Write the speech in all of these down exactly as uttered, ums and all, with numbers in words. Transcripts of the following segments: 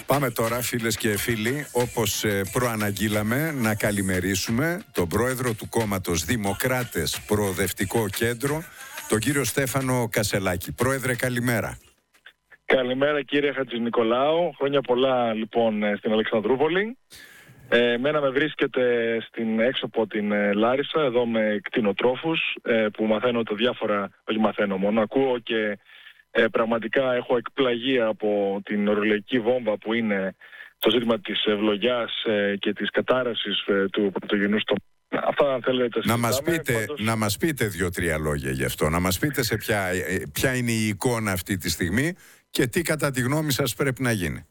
Πάμε τώρα, φίλες και φίλοι, όπως προαναγγείλαμε, να καλημερίσουμε τον πρόεδρο του κόμματος Δημοκράτες Προοδευτικό Κέντρο, τον κύριο Στέφανο Κασελάκη. Πρόεδρε, καλημέρα. Καλημέρα κύριε Χατζηνικολάου. Χρόνια πολλά λοιπόν στην Αλεξανδρούπολη. Ε, εμένα με βρίσκεται στην, έξω από την ε, Λάρισα, εδώ με κτηνοτρόφους ε, που μαθαίνω τα διάφορα, όχι μαθαίνω μόνο, ακούω και ε, πραγματικά έχω εκπλαγεί από την ορολογική βόμβα που είναι το ζήτημα της ευλογιάς ε, και της κατάρρευσης ε, του πρωτογενούς τομέα. Αυτά αν θέλετε να μας πείτε, πάντως... να μας πείτε δύο-τρία λόγια γι' αυτό, να μας πείτε σε ποια, ποια είναι η εικόνα αυτή τη στιγμή και τι κατά τη γνώμη σας πρέπει να γίνει.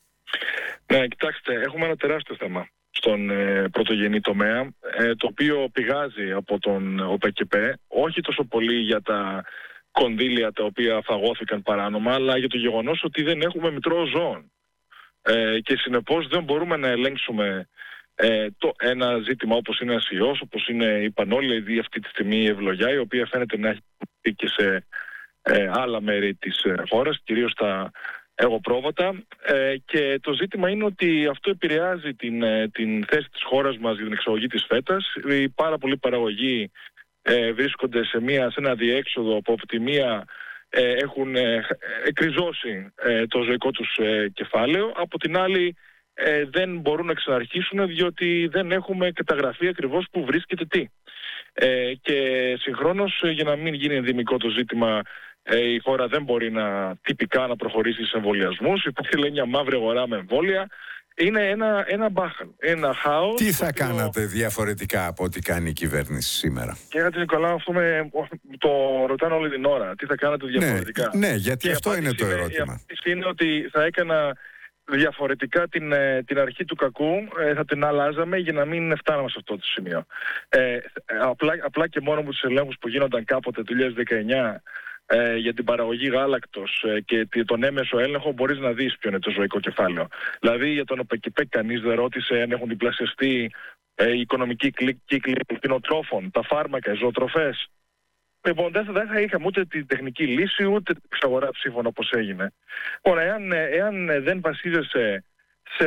Ναι, κοιτάξτε, έχουμε ένα τεράστιο θέμα στον ε, πρωτογενή τομέα, ε, το οποίο πηγάζει από τον ΟΠΕΚΕΠΕ, όχι τόσο πολύ για τα κονδύλια τα οποία φαγώθηκαν παράνομα, αλλά για το γεγονός ότι δεν έχουμε μητρό ζώων. Ε, και συνεπώς δεν μπορούμε να ελέγξουμε ε, το, ένα ζήτημα όπως είναι ένας ιός, όπως είναι η πανόλη, αυτή τη στιγμή η ευλογιά, η οποία φαίνεται να έχει και σε ε, άλλα μέρη της ε, χώρας, κυρίως τα εγωπρόβατα, ε, και το ζήτημα είναι ότι αυτό επηρεάζει την, ε, την θέση της χώρας μας για την εξαγωγή της φέτας. Οι πάρα πολλοί παραγωγοί ε, βρίσκονται σε, μια, σε ένα διέξοδο που από τη μία ε, έχουν ε, εκριζώσει ε, το ζωικό τους ε, κεφάλαιο, από την άλλη ε, δεν μπορούν να ξαναρχίσουν διότι δεν έχουμε καταγραφεί ακριβώς που βρίσκεται τι. Ε, και συγχρόνως, για να μην γίνει ενδυμικό το ζήτημα, Ε, η χώρα δεν μπορεί να τυπικά να προχωρήσει σε εμβολιασμούς. Υπάρχει, λέει, μια μαύρη αγορά με εμβόλια. Είναι ένα, ένα μπάχαλ, ένα χάος. Τι θα οποίο... κάνατε διαφορετικά από ό,τι κάνει η κυβέρνηση σήμερα? Κύριε Χατζηνικολάου, αυτό με, το ρωτάνε όλη την ώρα. Τι θα κάνετε διαφορετικά? Ναι, ναι, γιατί και αυτό είναι το είναι, ερώτημα. Η απάντηση είναι ότι θα έκανα διαφορετικά την, την αρχή του κακού, ε, θα την αλλάζαμε για να μην φτάναμε σε αυτό το σημείο. Ε, απλά, απλά και μόνο με τους ελέγχους που γίνονταν κάποτε το δύο χιλιάδες δεκαεννιά Ε, για την παραγωγή γάλακτος ε, και τον έμεσο έλεγχο, μπορείς να δεις ποιο είναι το ζωικό κεφάλαιο. Δηλαδή για τον ΟΠΕΚΕΠΕ κανείς δεν ρώτησε αν έχουν διπλασιαστεί ε, οι οικονομικοί κύκλοι κτηνοτρόφων, τα φάρμακα, οι ζωοτροφές. Λοιπόν, δεν θα, θα είχαμε ούτε την τεχνική λύση ούτε την εξαγορά ψήφων όπως έγινε. Ωραία, εάν, εάν δεν βασίζεσαι σε,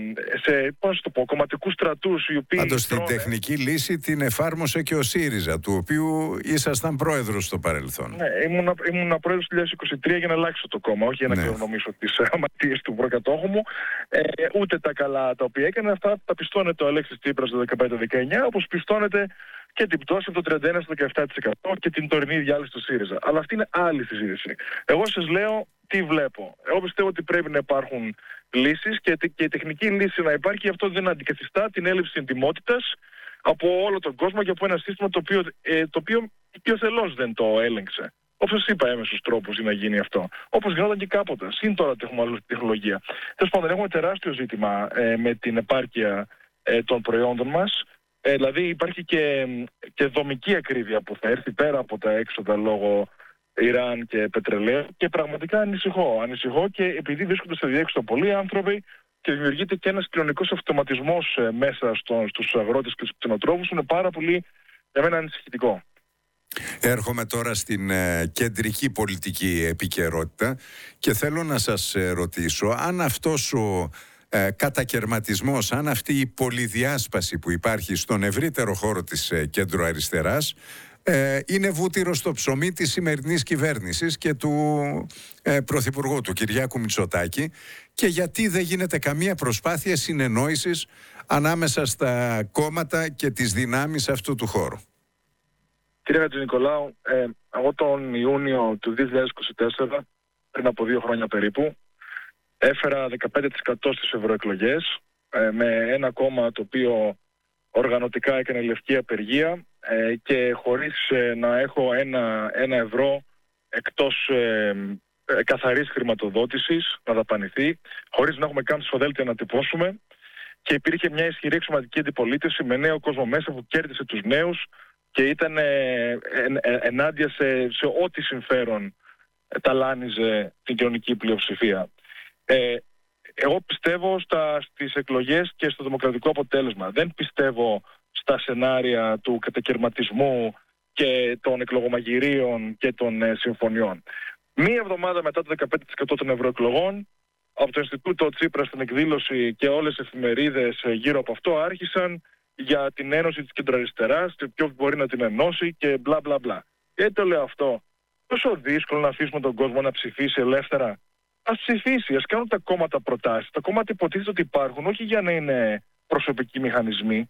σε πώς το πω, κομματικούς στρατούς οι οποίοι... Πάντως την τρώνε... τεχνική λύση την εφάρμοσε και ο ΣΥΡΙΖΑ, του οποίου ήσασταν πρόεδρος στο παρελθόν. Ναι, ήμουν, ήμουν πρόεδρος του δύο χιλιάδες είκοσι τρία για να αλλάξω το κόμμα, όχι για να ναι. κληρονομήσω τις αματίες του προκατόχου μου. Ε, ούτε τα καλά τα οποία έκανε, αυτά τα πιστώνεται ο Αλέξης Τσίπρας το δεκαπέντε δεκαεννιά, όπως πιστώνεται και την πτώση από το τριάντα ένα στο δεκαεπτά τοις εκατό και την τωρινή διάλυση του ΣΥΡΙΖΑ. Αλλά αυτή είναι άλλη συζήτηση. Εγώ σας λέω τι βλέπω. Εγώ πιστεύω ότι πρέπει να υπάρχουν λύσεις και, και η τεχνική λύση να υπάρχει, γι' αυτό δεν αντικαθιστά την έλλειψη εντιμότητας από όλο τον κόσμο και από ένα σύστημα το οποίο, ε, το οποίο οικειοθελώς δεν το έλεγξε. Όπως σας είπα, έμεσους τρόπους για να γίνει αυτό. Όπως γινόταν και κάποτε. Συν τώρα έχουμε άλλη τεχνολογία. Τέλος πάντων, έχουμε τεράστιο ζήτημα ε, με την επάρκεια ε, των προϊόντων μας. Ε, δηλαδή υπάρχει και, και δομική ακρίβεια που θα έρθει πέρα από τα έξοδα λόγω Ιράν και πετρελαίου και πραγματικά ανησυχώ. Ανησυχώ και επειδή βρίσκονται σε διέξοδο πολλοί άνθρωποι και δημιουργείται και ένας κοινωνικός αυτοματισμός ε, μέσα στο, στους αγρότες και στους κτηνοτρόφους, είναι πάρα πολύ για μένα ανησυχητικό. Έρχομαι τώρα στην ε, κεντρική πολιτική επικαιρότητα και θέλω να σας ε, ρωτήσω αν αυτός ο ε, κατακερματισμός, αν αυτή η πολυδιάσπαση που υπάρχει στον ευρύτερο χώρο της ε, κέντρο αριστεράς ε, είναι βούτυρο στο ψωμί της σημερινής κυβέρνησης και του ε, Πρωθυπουργού, του Κυριάκου Μητσοτάκη, και γιατί δεν γίνεται καμία προσπάθεια συνεννόησης ανάμεσα στα κόμματα και τις δυνάμεις αυτού του χώρου. Κύριε Χατζηνικολάου, ε, εγώ τον Ιούνιο του δύο χιλιάδες είκοσι τέσσερα, πριν από δύο χρόνια περίπου, έφερα δεκαπέντε τοις εκατό στις ευρωεκλογές ε, με ένα κόμμα το οποίο οργανωτικά έκανε λευκή απεργία ε, και χωρίς ε, να έχω ένα, ένα ευρώ εκτός ε, ε, καθαρής χρηματοδότησης να δαπανηθεί, χωρίς να έχουμε καν ψηφοδέλτια να τυπώσουμε, και υπήρχε μια ισχυρή εξωματική αντιπολίτευση με νέο κόσμο μέσα που κέρδισε τους νέους και ήταν ε, ε, ε, ενάντια σε, σε ό,τι συμφέρον ε, ταλάνιζε την κοινωνική πλειοψηφία. Ε, εγώ πιστεύω στα, στις εκλογές και στο δημοκρατικό αποτέλεσμα. Δεν πιστεύω στα σενάρια του κατακερματισμού και των εκλογομαγειρίων και των ε, συμφωνιών. Μία εβδομάδα μετά το δεκαπέντε τοις εκατό των ευρωεκλογών, από το Ινστιτούτο Τσίπρα στην εκδήλωση και όλες οι εφημερίδες γύρω από αυτό άρχισαν για την ένωση της κεντροαριστεράς και ποιο μπορεί να την ενώσει και μπλα μπλα μπλα. Γιατί το λέω αυτό? Τόσο δύσκολο να αφήσουμε τον κόσμο να ψηφίσει ελεύθερα? Ας ψηφίσει, ας κάνουν τα κόμματα προτάσεις. Τα κόμματα υποτίθεται ότι υπάρχουν όχι για να είναι προσωπικοί μηχανισμοί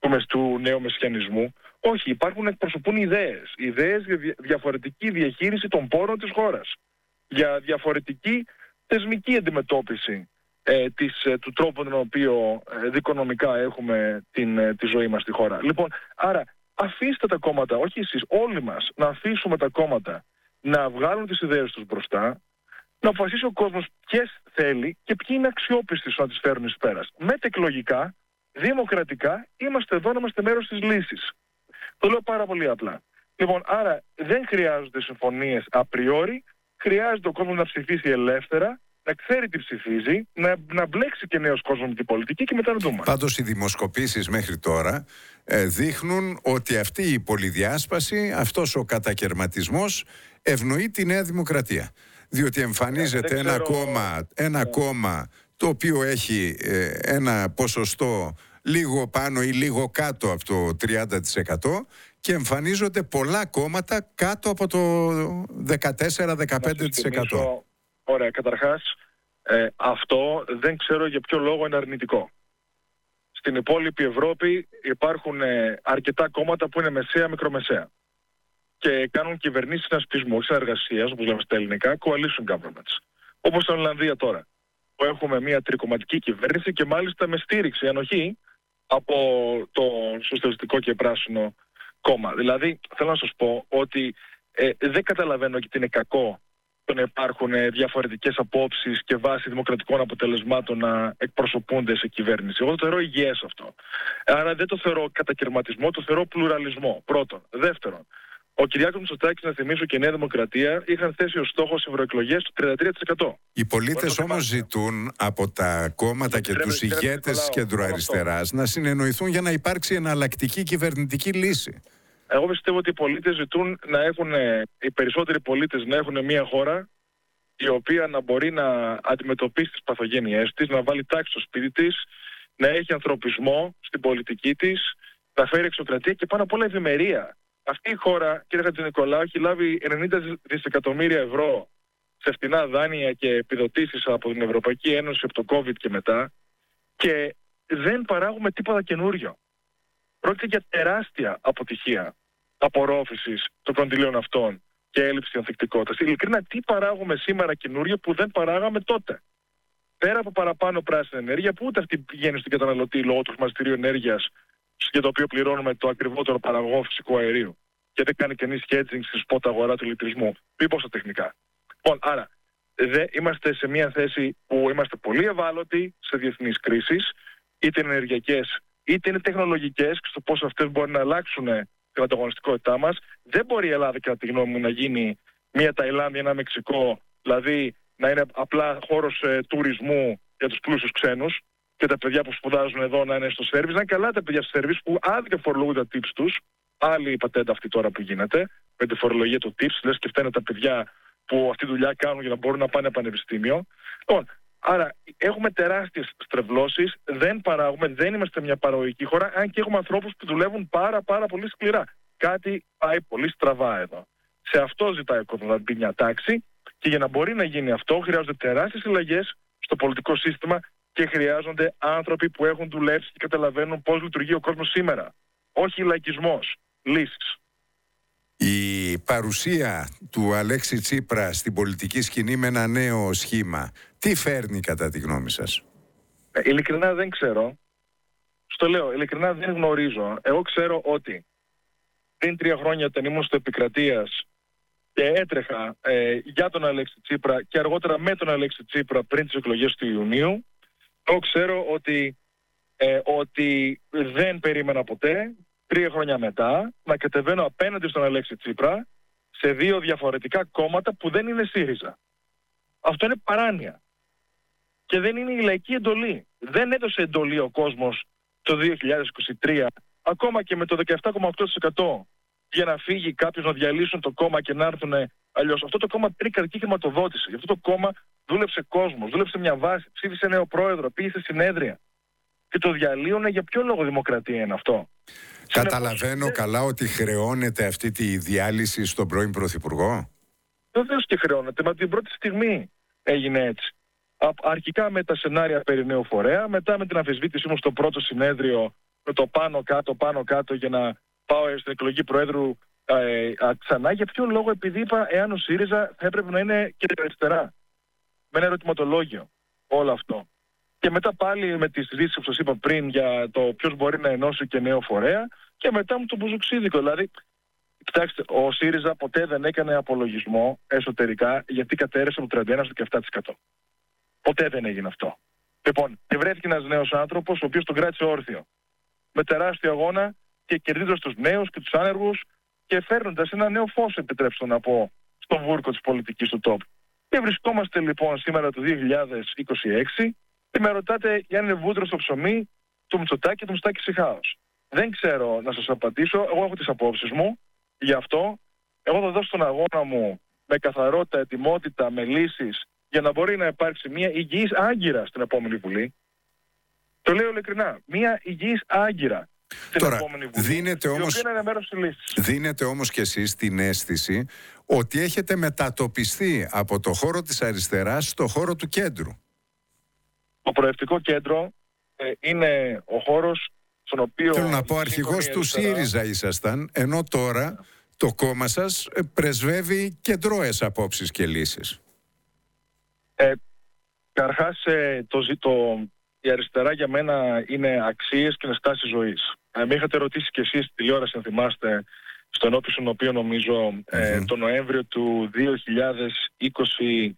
του νέου μεσιανισμού. Όχι, υπάρχουν, εκπροσωπούν ιδέες. Ιδέες για διαφορετική διαχείριση των πόρων της χώρας. Για διαφορετική θεσμική αντιμετώπιση ε, της, ε, του τρόπου τον οποίο ε, δικονομικά έχουμε την, ε, τη ζωή μας στη χώρα. Λοιπόν, άρα αφήστε τα κόμματα, όχι εσείς, όλοι μας, να αφήσουμε τα κόμματα να βγάλουν τις ιδέες τους μπροστά, να αποφασίσει ο κόσμος ποιες θέλει και ποιοι είναι αξιόπιστοι να τις φέρουν εις πέρας. Μετεκλογικά, δημοκρατικά, είμαστε εδώ να είμαστε μέρος της λύσης. Το λέω πάρα πολύ απλά. Λοιπόν, άρα δεν χρειάζονται συμφωνίες απριόρι, χρειάζεται ο κόσμος να ψηφίσει ελεύθερα, να ξέρει τι ψηφίζει, να, να μπλέξει και νέος κόσμος με την πολιτική και μετά να δούμε. Πάντως οι δημοσκοπήσεις μέχρι τώρα ε, δείχνουν ότι αυτή η πολυδιάσπαση, αυτός ο κατακερματισμός ευνοεί τη Νέα Δημοκρατία. Διότι εμφανίζεται ε, ένα, ξέρω... κόμμα, ένα ε. κόμμα το οποίο έχει ε, ένα ποσοστό λίγο πάνω ή λίγο κάτω από το τριάντα τοις εκατό και εμφανίζονται πολλά κόμματα κάτω από το δεκατέσσερα με δεκαπέντε τοις εκατό. Ωραία, καταρχάς ε, αυτό δεν ξέρω για ποιο λόγο είναι αρνητικό. Στην υπόλοιπη Ευρώπη υπάρχουν ε, αρκετά κόμματα που είναι μεσαία, μικρομεσαία και κάνουν κυβερνήσεις συνασπισμού, συνεργασίας, όπως λέμε στα ελληνικά, coalition governments. Όπως στην Ολλανδία τώρα, που έχουμε μια τρικομματική κυβέρνηση και μάλιστα με στήριξη, ανοχή, από το Σοσιαλιστικό και Πράσινο κόμμα. Δηλαδή, θέλω να σας πω ότι ε, δεν καταλαβαίνω και τι είναι κακό το να υπάρχουν ε, διαφορετικές απόψεις και βάσει δημοκρατικών αποτελεσμάτων να εκπροσωπούνται σε κυβέρνηση. Εγώ το θεωρώ υγιές αυτό. Άρα δεν το θεωρώ κατακερματισμό, το θεωρώ πλουραλισμό. Πρώτον. Δεύτερον, ο Κυριάκος Μητσοτάκης, να θυμίσω, και η Νέα Δημοκρατία είχαν θέσει ως στόχο στις ευρωεκλογές του τριάντα τρία τοις εκατό. Οι πολίτες όμως ζητούν από τα κόμματα και τους ηγέτες της κεντροαριστεράς να συνεννοηθούν για να υπάρξει εναλλακτική κυβερνητική λύση. Εγώ πιστεύω ότι οι πολίτες ζητούν να έχουν, οι περισσότεροι πολίτες να έχουν μια χώρα η οποία να μπορεί να αντιμετωπίσει τις παθογένειές της, να βάλει τάξη στο σπίτι της, να έχει ανθρωπισμό στην πολιτική της, να φέρει εξωκρατία και πάνω απ' όλα ευημερία. Αυτή η χώρα, κύριε Χατζηνικολάου, έχει λάβει ενενήντα δισεκατομμύρια ευρώ σε φτηνά δάνεια και επιδοτήσεις από την Ευρωπαϊκή Ένωση από το COVID και μετά και δεν παράγουμε τίποτα καινούριο. Πρόκειται για τεράστια αποτυχία απορρόφησης των κονδυλίων αυτών και έλλειψη ανθεκτικότητας. Ειλικρινά, τι παράγουμε σήμερα καινούριο που δεν παράγαμε τότε? Πέρα από παραπάνω πράσινη ενέργεια, που ούτε αυτή πηγαίνει στην καταναλωτή λόγω του χρηματιστηρίου ενέργειας, για το οποίο πληρώνουμε το ακριβότερο παραγωγό φυσικού αερίου και δεν κάνει κανείς hedging στη spot αγορά του ηλεκτρισμού. Μήπως τα τεχνικά. Λοιπόν, άρα, δε, είμαστε σε μια θέση που είμαστε πολύ ευάλωτοι σε διεθνείς κρίσεις, είτε είναι ενεργειακές, είτε είναι τεχνολογικές, και στο πώς αυτές μπορεί να αλλάξουν την ανταγωνιστικότητά μας. Δεν μπορεί η Ελλάδα, κατά τη γνώμη μου, να γίνει μια Ταϊλάνδη, ένα Μεξικό, δηλαδή να είναι απλά χώρος ε, τουρισμού για τους πλούσιους ξένους και τα παιδιά που σπουδάζουν εδώ να είναι στο σέρβις. Να είναι καλά τα παιδιά στο σέρβις που άδικα φορολογούν τα tips τους. Άλλη η πατέντα αυτή τώρα που γίνεται, με τη φορολογία του tips, λες και φταίνε τα παιδιά που αυτή τη δουλειά κάνουν για να μπορούν να πάνε πανεπιστήμιο. Λοιπόν, άρα έχουμε τεράστιες στρεβλώσεις, δεν παράγουμε, δεν είμαστε μια παραγωγική χώρα, αν και έχουμε ανθρώπους που δουλεύουν πάρα πάρα πολύ σκληρά. Κάτι πάει πολύ στραβά εδώ. Σε αυτό ζητάει ο κόσμος να μπει μια τάξη και για να μπορεί να γίνει αυτό χρειάζονται τεράστιες αλλαγές στο πολιτικό σύστημα και χρειάζονται άνθρωποι που έχουν δουλέψει και καταλαβαίνουν πώς λειτουργεί ο κόσμος σήμερα. Όχι λαϊκισμός, λύσεις. Η παρουσία του Αλέξη Τσίπρα στην πολιτική σκηνή με ένα νέο σχήμα, τι φέρνει κατά τη γνώμη σας? Ε, ειλικρινά δεν ξέρω. Στο λέω, ειλικρινά δεν γνωρίζω. Εγώ ξέρω ότι πριν τρία χρόνια όταν ήμουν στο Επικρατείας και έτρεχα ε, για τον Αλέξη Τσίπρα και αργότερα με τον Αλέξη Τσίπρα πριν τις εκλογές του Ιουνίου, εγώ ξέρω ότι, ε, ότι δεν περίμενα ποτέ τρία χρόνια μετά να κατεβαίνω απέναντι στον Αλέξη Τσίπρα σε δύο διαφορετικά κόμματα που δεν είναι ΣΥΡΙΖΑ. Αυτό είναι παράνοια. Και δεν είναι η λαϊκή εντολή. Δεν έδωσε εντολή ο κόσμος το δύο χιλιάδες είκοσι τρία, ακόμα και με το δεκαεπτά κόμμα οκτώ τοις εκατό για να φύγει κάποιος να διαλύσουν το κόμμα και να έρθουν αλλιώς. Αυτό το κόμμα πήρε κρατική χρηματοδότηση. Αυτό το κόμμα δούλεψε κόσμος, δούλεψε μια βάση, ψήφισε νέο πρόεδρο, πήγε σε συνέδρια. Και το διαλύουν, για ποιο λόγο δημοκρατία είναι αυτό? Καταλαβαίνω Συνεπώς, καλά ότι χρεώνεται αυτή τη διάλυση στον πρώην Πρωθυπουργό. Βεβαίως και χρεώνεται, μα την πρώτη στιγμή έγινε έτσι. Αρχικά με τα σενάρια περί νέου φορέα, μετά με την αμφισβήτησή μου στο πρώτο συνέδριο, με το πάνω κάτω, πάνω κάτω για να πάω στην εκλογή Προέδρου ε, ξανά. Για ποιο λόγο? Επειδή είπα, εάν ο ΣΥΡΙΖΑ θα έπρεπε να είναι και αριστερά. Με ένα ερωτηματολόγιο όλο αυτό. Και μετά πάλι με τη συζήτηση που σας είπα πριν για το ποιος μπορεί να ενώσει και νέο φορέα, και μετά μου το μπουζουξίδικο. Δηλαδή, κοιτάξτε, ο ΣΥΡΙΖΑ ποτέ δεν έκανε απολογισμό εσωτερικά γιατί κατέρευσε από το τριάντα ένα στο δεκαεπτά τοις εκατό. Ποτέ δεν έγινε αυτό. Λοιπόν, και βρέθηκε ένας νέος άνθρωπος, ο οποίος τον κράτησε όρθιο. Με τεράστιο αγώνα και κερδίζοντας τους νέους και τους άνεργους και φέρνοντας ένα νέο φως, επιτρέψτε να πω, στον βούρκο της πολιτικής του τόπου. Και βρισκόμαστε λοιπόν σήμερα το δύο χιλιάδες είκοσι έξι και με ρωτάτε για αν είναι βούτυρο στο ψωμί του Μητσοτάκη και του Μητσοτάκη χάος. Δεν ξέρω να σας απαντήσω. Εγώ έχω τις απόψεις μου γι' αυτό. Εγώ θα δώσω τον αγώνα μου με καθαρότητα, ετοιμότητα, με λύσεις, για να μπορεί να υπάρξει μια υγιής άγκυρα στην επόμενη Βουλή. Το λέω ειλικρινά. Μια υγιής άγκυρα στην Τώρα, επόμενη Βουλή. δίνετε η όμως, οποία είναι μέρος της λύσης. δίνετε όμως και εσείς την αίσθηση ότι έχετε μετατοπιστεί από το χώρο της αριστεράς στο χώρο του κέντρου. Το προευτικό κέντρο ε, είναι ο χώρος στον οποίο... Θέλω να πω, αρχηγός του ΣΥΡΙΖΑ ήσασταν, ενώ τώρα το κόμμα σας πρεσβεύει κεντρώες απόψεις και λύσεις. Ε, Καρχάς, ε, το, το, η αριστερά για μένα είναι αξίες και είναι στάση ζωής. Ε, με είχατε ρωτήσει κι εσείς στη τηλεόραση, αν θυμάστε, στον όπισο τον οποίο νομίζω ε, mm-hmm. το Νοέμβριο του δύο χιλιάδες είκοσι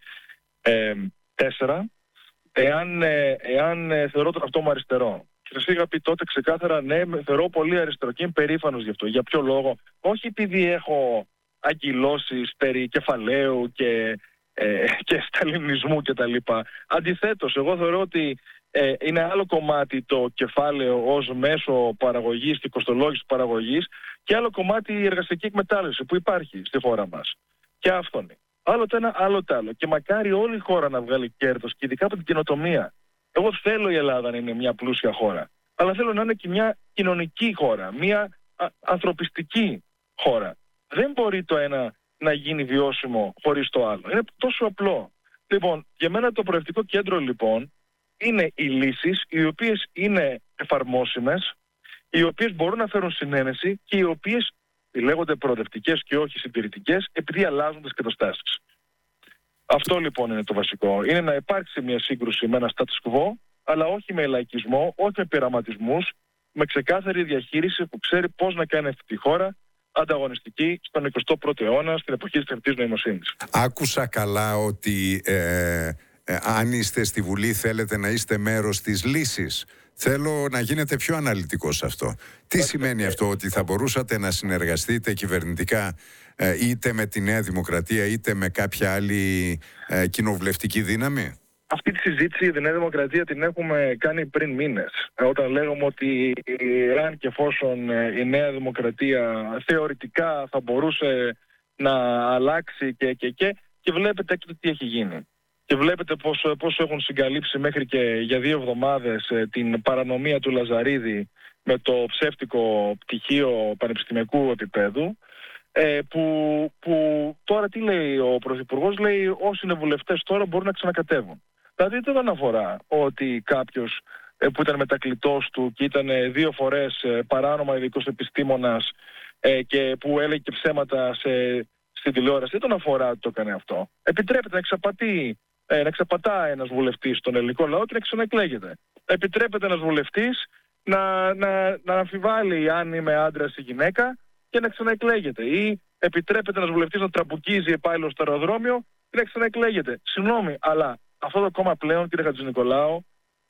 τέσσερα, εάν, ε, εάν ε, θεωρώ τον αυτό μου αριστερό. Και σας είχα πει τότε ξεκάθαρα, ναι, με θεωρώ πολύ αριστερό και είμαι περήφανος γι' αυτό. Για ποιο λόγο? Όχι επειδή έχω αγκυλώσεις περί κεφαλαίου και, ε, και σταλινισμού κτλ. Αντιθέτως, εγώ θεωρώ ότι ε, είναι άλλο κομμάτι το κεφάλαιο ως μέσο παραγωγής και κοστολόγησης παραγωγής και άλλο κομμάτι η εργασιακή εκμετάλλευση που υπάρχει στη χώρα μας. Και άφθονη. Άλλο το ένα, άλλο το άλλο. Και μακάρι όλη η χώρα να βγάλει κέρδος και ειδικά από την καινοτομία. Εγώ θέλω η Ελλάδα να είναι μια πλούσια χώρα. Αλλά θέλω να είναι και μια κοινωνική χώρα. Μια α, ανθρωπιστική χώρα. Δεν μπορεί το ένα να γίνει βιώσιμο χωρίς το άλλο. Είναι τόσο απλό. Λοιπόν, για μένα το προευτικό κέντρο λοιπόν είναι οι λύσεις οι οποίες είναι εφαρμόσιμες, οι οποίες μπορούν να φέρουν συνένεση και οι οποίες λέγονται προοδευτικές και όχι συντηρητικές επειδή αλλάζουν τις καταστάσεις. Αυτό λοιπόν είναι το βασικό. Είναι να υπάρξει μια σύγκρουση με ένα status quo, αλλά όχι με λαϊκισμό, όχι με πειραματισμούς, με ξεκάθαρη διαχείριση που ξέρει πώς να κάνει αυτή τη χώρα ανταγωνιστική στον εικοστό πρώτο αιώνα, στην εποχή της τεχνητής νοημοσύνης. Άκουσα καλά ότι ε, ε, αν είστε στη Βουλή θέλετε να είστε μέρος της λύσης. Θέλω να γίνετε πιο αναλυτικός σε αυτό. Τι Ά, σημαίνει ε, αυτό, ότι θα μπορούσατε να συνεργαστείτε κυβερνητικά ε, είτε με τη Νέα Δημοκρατία είτε με κάποια άλλη ε, κοινοβουλευτική δύναμη? Αυτή τη συζήτηση για τη Νέα Δημοκρατία την έχουμε κάνει πριν μήνες. Όταν λέγαμε ότι εάν και εφόσον η Νέα Δημοκρατία θεωρητικά θα μπορούσε να αλλάξει και και και, και βλέπετε έκτοτε τι έχει γίνει. Και βλέπετε πώς, πώς έχουν συγκαλύψει μέχρι και για δύο εβδομάδες την παρανομία του Λαζαρίδη με το ψεύτικο πτυχίο πανεπιστημιακού επίπεδου. Ε, που, που τώρα τι λέει ο Πρωθυπουργός? Λέει όσοι είναι βουλευτές τώρα μπορούν να ξανακατεύουν. Δηλαδή δεν αφορά ότι κάποιος ε, που ήταν μετακλητός του και ήταν δύο φορές ε, παράνομα ειδικός επιστήμονας ε, και που έλεγε και ψέματα σε, στην τηλεόραση, δεν τον αφορά ότι το έκανε αυτό. Επιτρέπεται να εξαπατεί, ε, να εξαπατά ένας βουλευτής στον ελληνικό λαό και να ξαναεκλέγεται. Επιτρέπεται ένας βουλευτής να, να, να αμφιβάλλει αν είμαι άντρας ή γυναίκα και να ξαναεκλέγεται. Ή επιτρέπεται ένας βουλευτής να τραμπουκίζει επάλληλο στο αεροδρόμιο και να ξαναεκλέγεται. Συγγνώμη, αλλά αυτό το κόμμα πλέον, κύριε Χατζηνικολάου,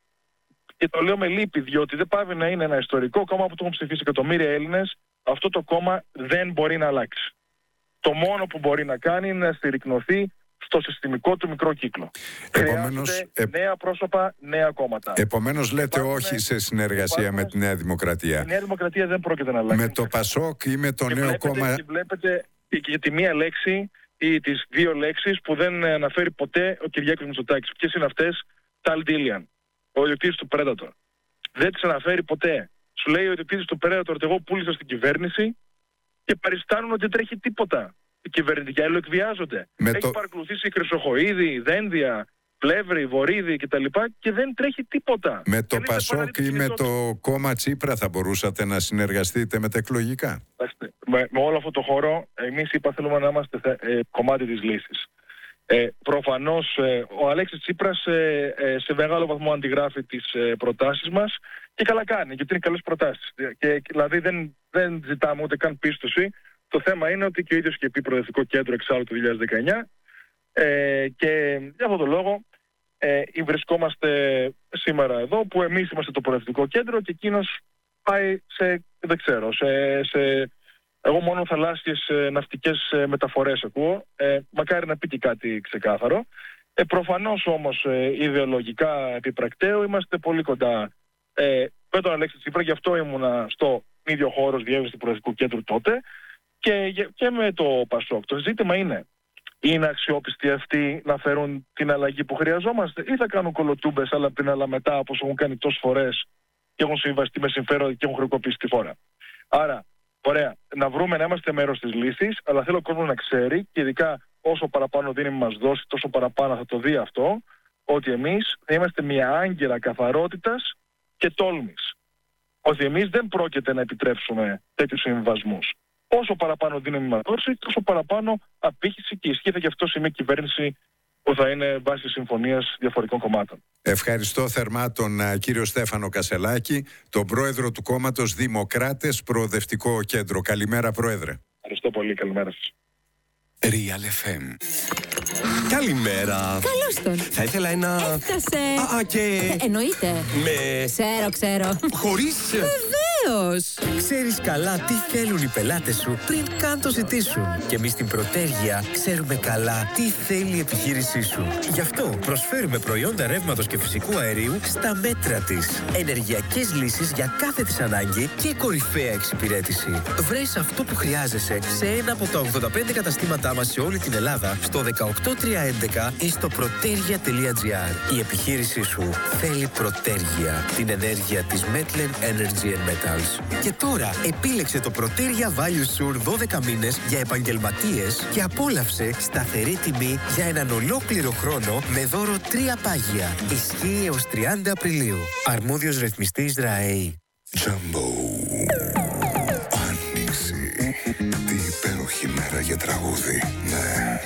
και το λέω με λύπη, διότι δεν πάβει να είναι ένα ιστορικό κόμμα που το έχουν ψηφίσει εκατομμύρια Έλληνες, αυτό το κόμμα δεν μπορεί να αλλάξει. Το μόνο που μπορεί να κάνει είναι να στηρικνωθεί στο συστημικό του μικρό κύκλο. Επομένως, Χρειάζονται νέα πρόσωπα, νέα κόμματα. Επομένως λέτε Υπάρχουν, όχι σε συνεργασία υπάρχουν, με τη Νέα Δημοκρατία. Η Νέα Δημοκρατία δεν πρόκειται να αλλάξει. Με το Πασόκ ή με το και νέο βλέπετε, κόμμα... Και βλέπετε και τη μία λέξη ή τις δύο λέξεις που δεν αναφέρει ποτέ ο Κυριάκος Μητσοτάκης. Ποιες είναι αυτές? Tal Dillian, ο ιδιοκτήτης του Predator. Δεν τις αναφέρει ποτέ. Σου λέει ο ιδιοκτήτης του Predator ότι εγώ πούλησα στην κυβέρνηση και παριστάνουν ότι δεν τρέχει τίποτα. Οι κυβερνητικοί αλληλοεκβιάζονται. Έχει το... παρακολουθήσει Χρυσοχοΐδη, Δένδια, Πλεύρη, Βορύδη κτλ. Και δεν τρέχει τίποτα. Με το Πασόκ ή με το κόμμα Τσίπρα θα μπορούσατε να συνεργαστείτε μετεκλογικά? Με, με όλο αυτό το χώρο, εμείς είπα θέλουμε να είμαστε ε, κομμάτι της λύσης. Ε, προφανώς ε, ο Αλέξης Τσίπρας ε, ε, σε μεγάλο βαθμό αντιγράφει τις ε, προτάσεις μας και καλά κάνει, γιατί είναι καλές προτάσεις. Και, δηλαδή δεν, δεν ζητάμε ούτε καν πίστοση. Το θέμα είναι ότι και ο ίδιος είχε πει Προοδευτικό Κέντρο εξάλλου το δύο χιλιάδες δεκαεννιά ε, και για αυτόν τον λόγο ε, βρισκόμαστε σήμερα εδώ που εμείς είμαστε το Προοδευτικό Κέντρο και εκείνος πάει σε, δεν ξέρω, σε... σε εγώ μόνο θαλάσσιες ε, ναυτικές ε, μεταφορές ακούω. Ε, μακάρι να πει και κάτι ξεκάθαρο. Ε, προφανώς όμως ε, ιδεολογικά επιπρακτέου είμαστε πολύ κοντά ε, με τον Αλέξη Τσίπρα. Γι' αυτό ήμουνα στο ίδιο χώρο διεύθυνση του Προεδρικού Κέντρου τότε και, και με το Πασόκ. Το ζήτημα είναι, είναι αξιόπιστοι αυτοί να φέρουν την αλλαγή που χρειαζόμαστε ή θα κάνουν κολοτούμπες αλλά πριν αλλά μετά όπως έχουν κάνει τόσες φορές και έχουν συμβαστεί με συμφέροντα και έχουν χρεοκοπήσει τη χώρα. Άρα, ωραία, να βρούμε να είμαστε μέρος της λύσης, αλλά θέλω ο κόσμος να ξέρει και ειδικά όσο παραπάνω δίνει μας δώσει, τόσο παραπάνω θα το δει αυτό, ότι εμείς θα είμαστε μια άγγελα καθαρότητας και τόλμης. Ότι εμείς δεν πρόκειται να επιτρέψουμε τέτοιους συμβιβασμούς. Όσο παραπάνω δίνει μας δώσει, τόσο παραπάνω απήχηση και ισχύ θα γι' αυτό σε μια κυβέρνηση που θα είναι βάση συμφωνίας διαφορετικών κομμάτων. Ευχαριστώ θερμά τον uh, κύριο Στέφανο Κασελάκη, τον πρόεδρο του κόμματος Δημοκράτες Προοδευτικό Κέντρο. Καλημέρα, πρόεδρε. Ευχαριστώ πολύ. Καλημέρα σας. Real εφ εμ. Καλημέρα. Καλώς τον. Θα ήθελα ένα... Έφτασε. Α, α, και... Ε, εννοείται. Με... Ξέρω, ξέρω. Χωρίς... Βεβαίως. Ξέρεις καλά τι θέλουν οι πελάτες σου πριν καν το ζητήσουν. Και εμείς στην Πρωτέργεια ξέρουμε καλά τι θέλει η επιχείρησή σου. Γι' αυτό προσφέρουμε προϊόντα ρεύματος και φυσικού αερίου στα μέτρα της. Ενεργειακές λύσεις για κάθε της ανάγκη και κορυφαία εξυπηρέτηση. Βρες αυτό που χρειάζεσαι σε ένα από τα ογδόντα πέντε καταστήματά μας σε όλη την Ελλάδα, στο δεκαοκτώ τριακόσια έντεκα ή στο protergia τελεία gr. Η επιχείρησή σου θέλει Πρωτέργεια, την ενέργεια της Metlen Energy and Metals. Και τώρα επίλεξε το Protergia Value Sur δώδεκα μήνες για επαγγελματίες και απόλαυσε σταθερή τιμή για έναν ολόκληρο χρόνο με δώρο τρία πάγια. Ισχύει έως τριάντα Απριλίου. Αρμόδιος ρυθμιστής ΡΑΕΗ. Jumbo. Άνοιξη. Τι υπέροχη μέρα για τραγούδι. Ναι.